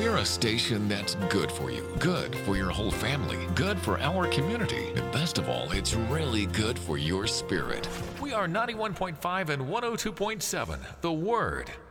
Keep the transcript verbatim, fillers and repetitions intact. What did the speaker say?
We're a station that's good for you, good for your whole family, good for our community, and best of all, it's really good for your spirit. We are ninety-one point five and one oh two point seven, The Word.